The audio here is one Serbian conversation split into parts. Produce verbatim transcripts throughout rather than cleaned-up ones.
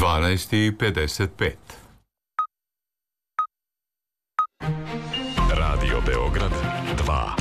dvanaest i pedeset pet. Radio Beograd dva.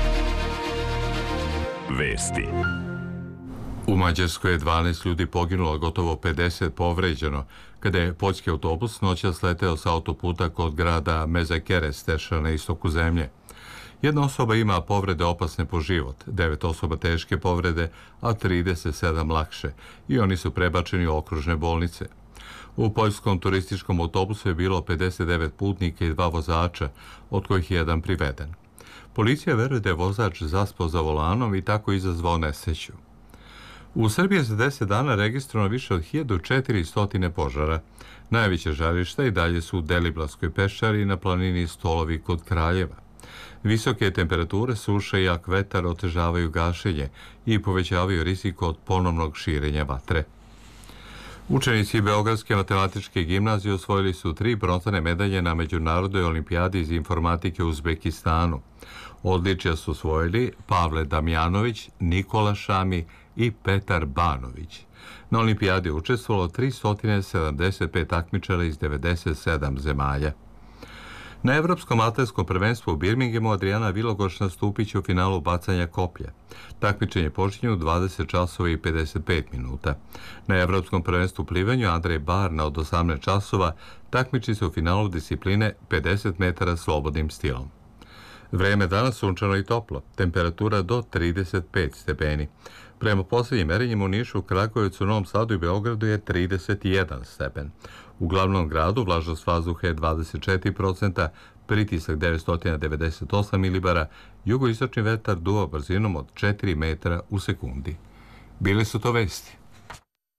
Vesti. U Mađarskoj je dvanaest ljudi poginulo, gotovo pedeset povređeno, kada je poljski autobus noćas sleteo sa autoputa kod grada Mezakeres-Teša na istoku zemlje. Jedna osoba ima povrede opasne po život, devet osoba teške povrede, a trideset sedam lakše, i oni su prebačeni u okružne bolnice. U poljskom turističkom autobusu je bilo pedeset devet putnika i dva vozača, od kojih je jedan priveden. Policija veruje da je vozač zaspao za volanom i tako izazvao nesreću. U Srbiji je za deset dana registrovano više od hiljadu četiristo požara. Najveće žarišta i dalje su u Deliblatskoj peščari i na planini Stolovi kod Kraljeva. Visoke temperature, suša i jak vetar otežavaju gašenje i povećavaju rizik od ponovnog širenja vatre. Učenici Beogradske matematičke gimnazije osvojili su tri bronzane medalje na Međunarodnoj olimpijadi iz informatike u Uzbekistanu. Odličja su osvojili Pavle Damjanović, Nikola Šami i Petar Banović. Na olimpijadi je učestvovalo tristo sedamdeset pet takmičara iz devedeset sedam zemalja. Na Evropskom atletiskom prvenstvu u Birminghamu Adriana Vilogoš nastupit će u finalu bacanja koplja. Takmičenje počinje u dvadeset časova i pedeset pet minuta. Na Evropskom prvenstvu u plivanju Andrej Barna od osamnaest časova takmiči se u finalu discipline pedeset metara slobodnim stilom. Vreme danas sunčano i toplo, temperatura do trideset pet stepeni. Prema posljednjim merenjima u Nišu, Kragujevcu, Novom Sadu i Beogradu je trideset jedan stepen. U glavnom gradu vlažnost vazduha je dvadeset četiri procenta, pritisak devetsto devedeset osam milibara, jugoistočni vetar duva brzinom od četiri metra u sekundi. Bile su to vesti.